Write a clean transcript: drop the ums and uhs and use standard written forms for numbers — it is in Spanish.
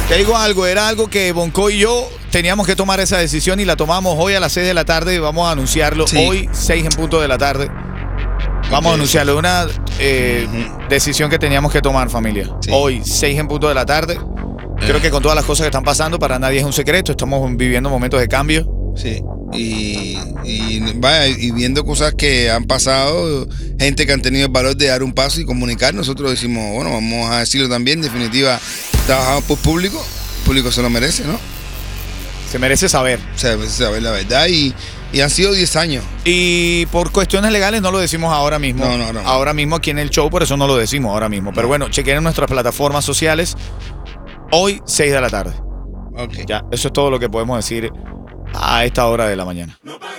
Te digo algo, era algo que Bonco y yo teníamos que tomar esa decisión y la tomamos hoy a las 6 de la tarde y vamos a anunciarlo. Sí. Hoy, 6 en punto de la tarde. Vamos a anunciarlo. Una decisión que teníamos que tomar, familia. Sí. Hoy, 6 en punto de la tarde. Creo que con todas las cosas que están pasando, para nadie es un secreto. Estamos viviendo momentos de cambio. Sí. Y viendo cosas que han pasado, gente que han tenido el valor de dar un paso y comunicar, nosotros decimos, bueno, vamos a decirlo también, en definitiva, trabajamos por público, el público se lo merece, ¿no? Se merece saber. O sea, merece saber la verdad y han sido 10 años. Y por cuestiones legales no lo decimos ahora mismo. No. Ahora mismo aquí en el show, por eso no lo decimos ahora mismo. Pero bueno, chequen en nuestras plataformas sociales. Hoy, 6 de la tarde. Ok. Ya, eso es todo lo que podemos decir a esta hora de la mañana.